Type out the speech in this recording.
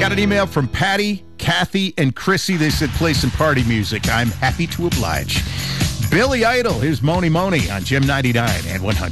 Got an email from Patty, Kathy, and Chrissy. They said play some party music. I'm happy to oblige. Billy Idol, here's Moni Moni on Gem 99 and 100.